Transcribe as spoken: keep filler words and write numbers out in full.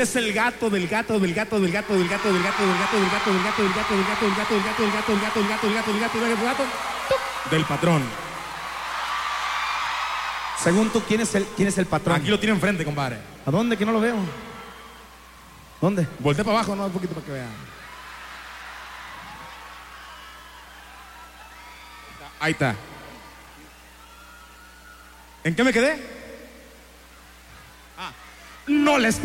Es el gato del gato del gato del gato del gato del gato del gato del gato del gato del gato del gato del gato del gato del gato del gato del gato del gato del gato del gato del patrón. Según tú, ¿quién es el, quién es el patrón? Aquí lo tiene enfrente, compadre. ¿A dónde? Que no lo veo. ¿Dónde? Voltea para abajo, no, un poquito para que vean. Ahí está. ¿En qué me quedé? Ah, no les